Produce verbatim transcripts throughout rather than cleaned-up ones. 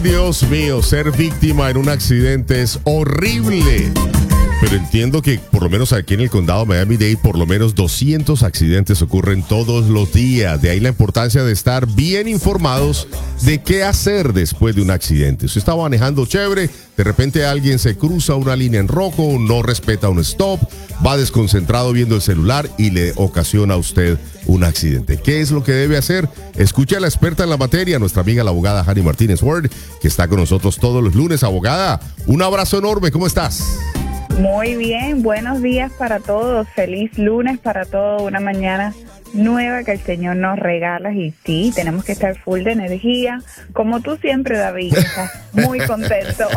Dios mío, ser víctima en un accidente es horrible. Pero entiendo que por lo menos aquí en el condado Miami-Dade por lo menos doscientos accidentes ocurren todos los días. De ahí la importancia de estar bien informados de qué hacer después de un accidente. Usted está manejando chévere, de repente alguien se cruza una línea en rojo, no respeta un stop, va desconcentrado viendo el celular y le ocasiona a usted un accidente. ¿Qué es lo que debe hacer? Escuche a la experta en la materia, nuestra amiga la abogada Hani Martínez Ward, que está con nosotros todos los lunes. Abogada, un abrazo enorme, ¿cómo estás? Muy bien, buenos días para todos, feliz lunes para todos, una mañana nueva que el Señor nos regala y sí, tenemos que estar full de energía, como tú siempre, David, estás muy contento.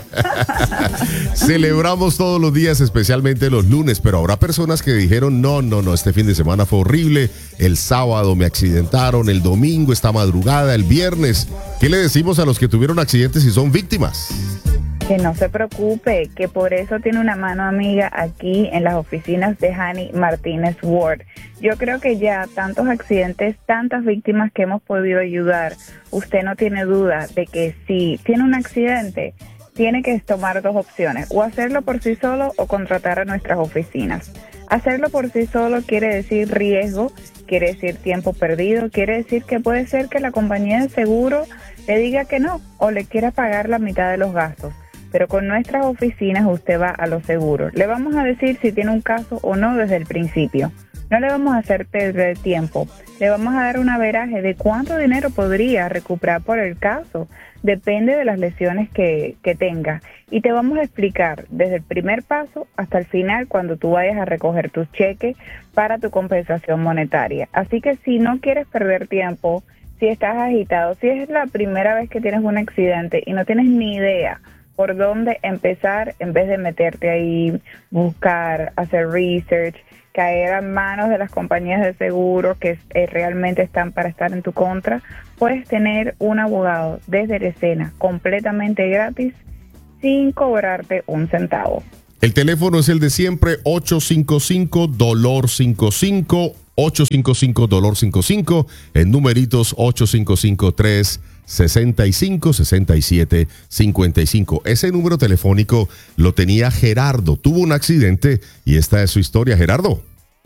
Celebramos todos los días, especialmente los lunes, pero habrá personas que dijeron, no, no, no, este fin de semana fue horrible, el sábado me accidentaron, el domingo, esta madrugada, el viernes. ¿Qué le decimos a los que tuvieron accidentes y son víctimas? Que no se preocupe, que por eso tiene una mano amiga aquí en las oficinas de Hani Martínez Ward. Yo creo que ya tantos accidentes, tantas víctimas que hemos podido ayudar, usted no tiene duda de que si tiene un accidente, tiene que tomar dos opciones, o hacerlo por sí solo o contratar a nuestras oficinas. Hacerlo por sí solo quiere decir riesgo, quiere decir tiempo perdido, quiere decir que puede ser que la compañía de seguro le diga que no o le quiera pagar la mitad de los gastos. Pero con nuestras oficinas usted va a lo seguro. Le vamos a decir si tiene un caso o no desde el principio. No le vamos a hacer perder tiempo. Le vamos a dar un averaje de cuánto dinero podría recuperar por el caso. Depende de las lesiones que, que tenga. Y te vamos a explicar desde el primer paso hasta el final cuando tú vayas a recoger tus cheques para tu compensación monetaria. Así que si no quieres perder tiempo, si estás agitado, si es la primera vez que tienes un accidente y no tienes ni idea por dónde empezar, en vez de meterte ahí, buscar, hacer research, caer a manos de las compañías de seguro que eh, realmente están para estar en tu contra, puedes tener un abogado desde la escena completamente gratis sin cobrarte un centavo. El teléfono es el de siempre, ocho cinco cinco, dolor cinco cinco, ocho cinco cinco, dolor cinco cinco, en numeritos ocho cinco cinco, tres sesenta y cinco, sesenta y siete, cincuenta y cinco. Ese número telefónico lo tenía Gerardo. Tuvo un accidente y esta es su historia. Gerardo.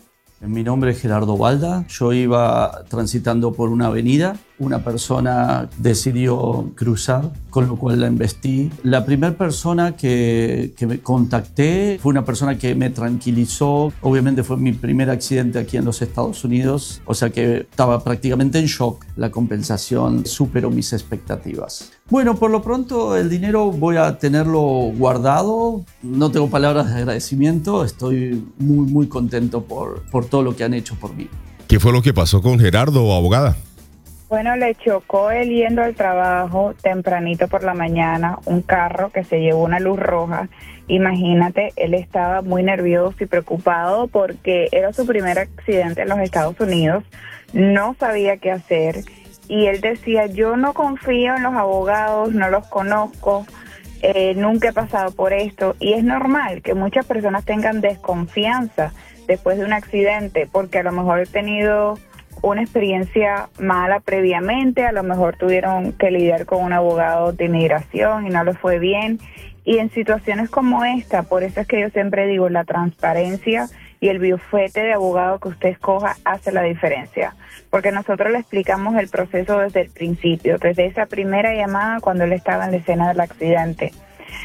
Mi nombre es Gerardo Balda. Yo iba transitando por una avenida. Una persona decidió cruzar, con lo cual la embestí. La primera persona que, que me contacté fue una persona que me tranquilizó. Obviamente fue mi primer accidente aquí en los Estados Unidos, o sea que estaba prácticamente en shock. La compensación superó mis expectativas. Bueno, por lo pronto el dinero voy a tenerlo guardado. No tengo palabras de agradecimiento. Estoy muy, muy contento por, por todo lo que han hecho por mí. ¿Qué fue lo que pasó con Gerardo, abogada? Bueno, le chocó él yendo al trabajo tempranito por la mañana un carro que se llevó una luz roja. Imagínate, él estaba muy nervioso y preocupado porque era su primer accidente en los Estados Unidos. No sabía qué hacer y él decía, yo no confío en los abogados, no los conozco, eh, nunca he pasado por esto. Y es normal que muchas personas tengan desconfianza después de un accidente porque a lo mejor he tenido una experiencia mala previamente, a lo mejor tuvieron que lidiar con un abogado de inmigración y no les fue bien. Y en situaciones como esta, por eso es que yo siempre digo, la transparencia y el bufete de abogado que usted escoja hace la diferencia. Porque nosotros le explicamos el proceso desde el principio, desde esa primera llamada cuando él estaba en la escena del accidente.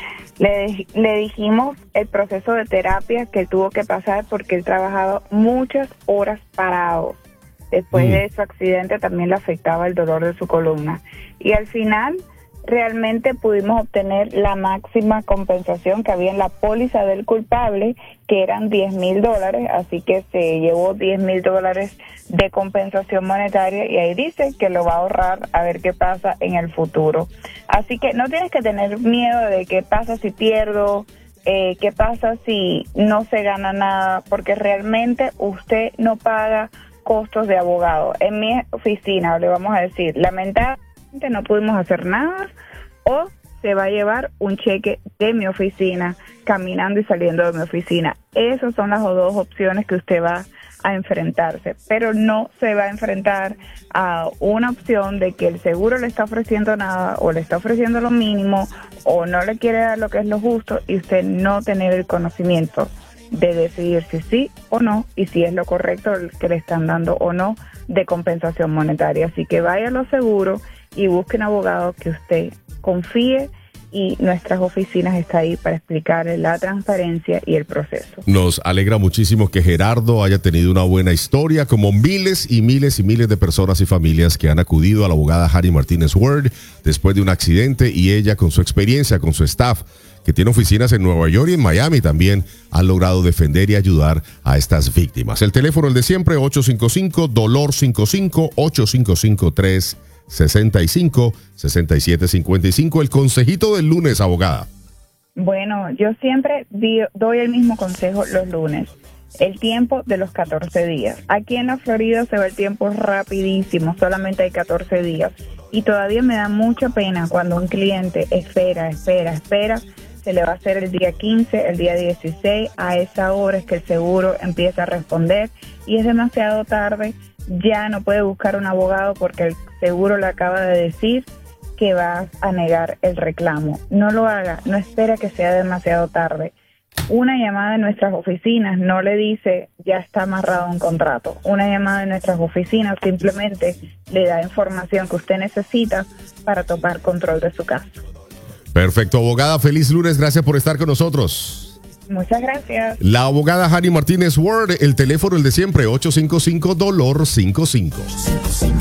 Le, le dijimos el proceso de terapia que él tuvo que pasar porque él trabajaba muchas horas parado. Después mm. de su accidente también le afectaba el dolor de su columna. Y al final realmente pudimos obtener la máxima compensación que había en la póliza del culpable, que eran diez mil dólares, así que se llevó diez mil dólares de compensación monetaria y ahí dice que lo va a ahorrar a ver qué pasa en el futuro. Así que no tienes que tener miedo de qué pasa si pierdo, eh, qué pasa si no se gana nada, porque realmente usted no paga costos de abogado. En mi oficina, le vamos a decir, lamentablemente no pudimos hacer nada, o se va a llevar un cheque de mi oficina caminando y saliendo de mi oficina. Esas son las dos opciones que usted va a enfrentarse, pero no se va a enfrentar a una opción de que el seguro le está ofreciendo nada o le está ofreciendo lo mínimo o no le quiere dar lo que es lo justo y usted no tener el conocimiento de decidir si sí o no y si es lo correcto el que le están dando o no de compensación monetaria. Así que vaya a lo seguro y busque un abogado que usted confíe y nuestras oficinas están ahí para explicarle la transparencia y el proceso. Nos alegra muchísimo que Gerardo haya tenido una buena historia, como miles y miles y miles de personas y familias que han acudido a la abogada Harry Martínez Ward después de un accidente, y ella, con su experiencia, con su staff, que tiene oficinas en Nueva York y en Miami también, han logrado defender y ayudar a estas víctimas. El teléfono, el de siempre, ocho cinco cinco, D O L O R cinco cinco, ocho cinco cinco, tres sesenta y cinco, sesenta y siete cincuenta y cinco. El consejito del lunes, abogada. Bueno, yo siempre di, doy el mismo consejo los lunes. El tiempo de los catorce días. Aquí en la Florida se va el tiempo rapidísimo, solamente hay catorce días. Y todavía me da mucha pena cuando un cliente espera, espera, espera. Se le va a hacer el día quince, el día dieciséis. A esa hora es que el seguro empieza a responder y es demasiado tarde. Ya no puede buscar un abogado porque el seguro le acaba de decir que va a negar el reclamo. No lo haga, no espera que sea demasiado tarde. Una llamada de nuestras oficinas no le dice ya está amarrado un contrato. Una llamada de nuestras oficinas simplemente le da información que usted necesita para tomar control de su caso. Perfecto, abogada. Feliz lunes. Gracias por estar con nosotros. Muchas gracias. La abogada Harry Martínez Ward, el teléfono, el de siempre, ocho cinco cinco, D O L O R cinco cinco.